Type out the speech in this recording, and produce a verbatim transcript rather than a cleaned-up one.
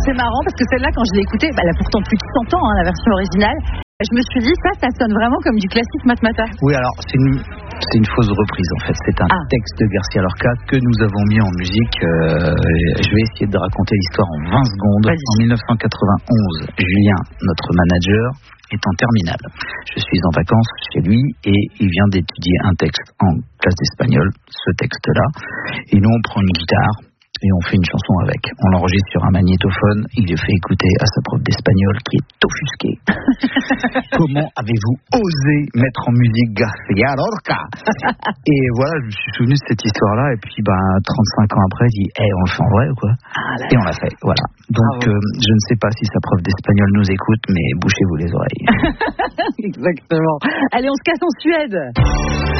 c'est marrant parce que celle-là, quand je l'ai écoutée, bah, elle a pourtant plus de cent ans, hein, la version originale. Je me suis dit, ça, ça sonne vraiment comme du classique Matmata. Oui, alors, c'est une, c'est une fausse reprise, en fait. C'est un ah. texte de García Lorca que nous avons mis en musique. Euh, je vais essayer de raconter l'histoire en vingt secondes. Vas-y. En dix-neuf cent quatre-vingt-onze, Julien, notre manager, est en terminale. Je suis en vacances chez lui et il vient d'étudier un texte en classe d'espagnol, ce texte-là. Et nous, on prend une guitare et on fait une chanson avec. On l'enregistre sur un magnétophone, il le fait écouter à sa prof d'espagnol qui est offusquée. Comment avez-vous osé mettre en musique García Lorca? Et voilà, je me suis souvenu de cette histoire-là, et puis ben, trente-cinq ans après, il dit hey, on le fait en vrai ou quoi? ah, Et on l'a fait, voilà. Donc euh, je ne sais pas si sa prof d'espagnol nous écoute, mais bouchez-vous les oreilles. Exactement. Allez, on se casse en Suède.